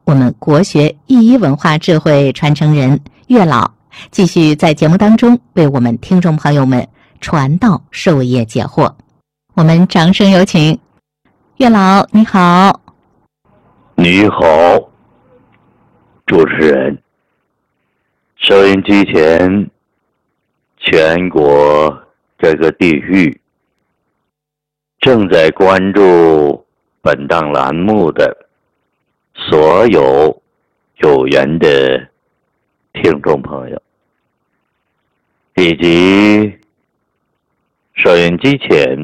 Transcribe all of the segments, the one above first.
我们国学译医文化智慧传承人月老继续在节目当中为我们听众朋友们传道授业解惑。我们掌声有请月老。你好。 你好，主持人。收音机前全国各个地域正在关注本档栏目的所有有缘的听众朋友，以及收音机前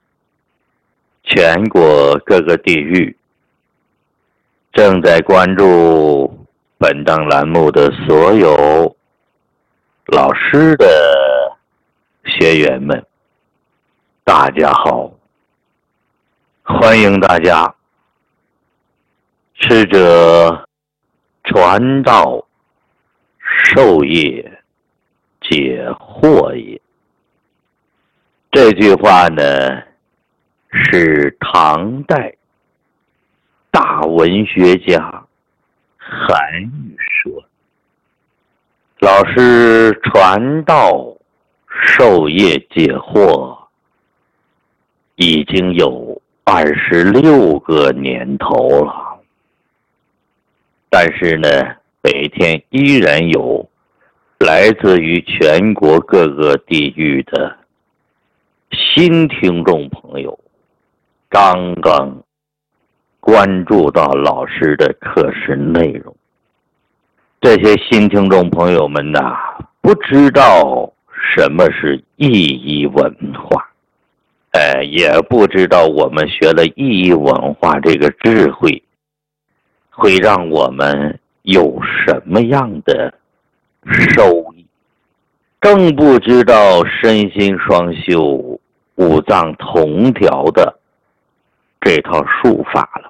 全国各个地域正在关注本档栏目的所有老师的学员们，大家好，欢迎大家吃着传道授业解惑也。这句话呢，是唐代大文学家韩愈说，老师传道授业解惑已经有26个年头了，但是呢，每天依然有来自于全国各个地域的新听众朋友刚刚关注到老师的课时内容。这些新听众朋友们呢，不知道什么是意义文化，也不知道我们学了意义文化这个智慧会让我们有什么样的收益，更不知道身心双修、五脏同调的这套术法了。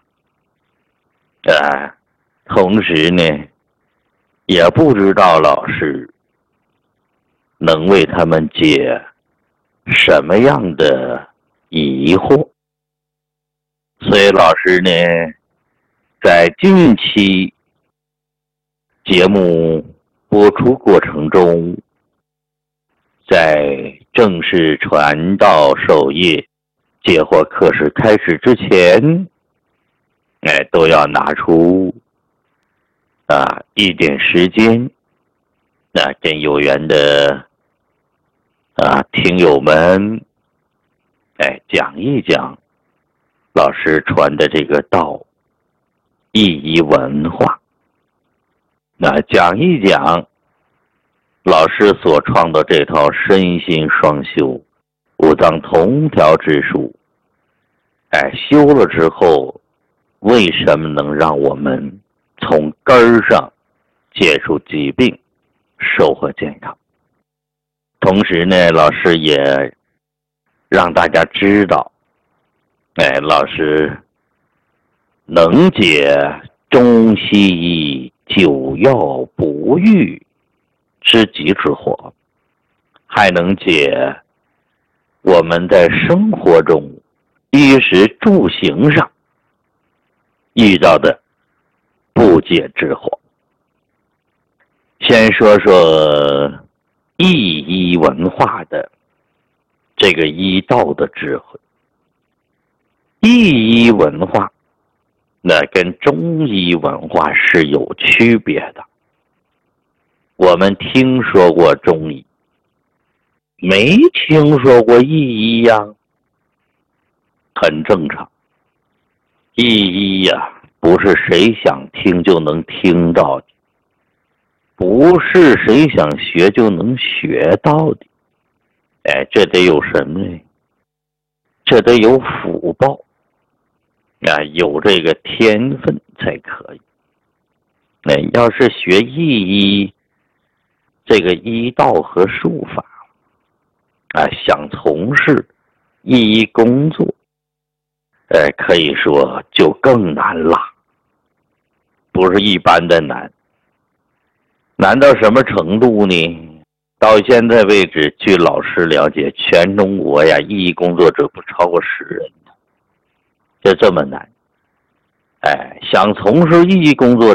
同时呢，也不知道老师能为他们解什么样的疑惑。所以老师呢，在近期节目播出过程中，在正式传道授业解惑课时开始之前，都要拿出一点时间，跟有缘的听友们讲一讲老师传的这个道意义文化，讲一讲老师所创的这套身心双修、五脏同调之术，修了之后为什么能让我们从根儿上解除疾病，收获健康。同时呢，老师也让大家知道，老师能解中西医久药不愈之急之惑，还能解我们在生活中衣食住行上遇到的不解之惑。先说说意医文化的这个医道的智慧。意医文化那跟中医文化是有区别的。我们听说过中医，没听说过意医呀，很正常。意医呀，不是谁想听就能听到的，不是谁想学就能学到的。这得有什么呢？这得有福报，有这个天分才可以。要是学意医这个医道和术法，想从事意医工作，可以说就更难了，不是一般的难。难到什么程度呢？到现在为止，据老师了解，全中国呀，意义工作者不超过10人，就这么难。想从事意义工作